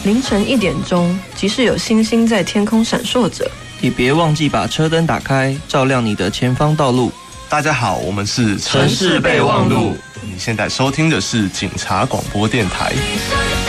凌晨1点钟，即使有星星在天空闪烁着， 也别忘记把车灯打开，照亮你的前方道路。 大家好，我们是城市备忘录。 你现在收听的是警察广播电台。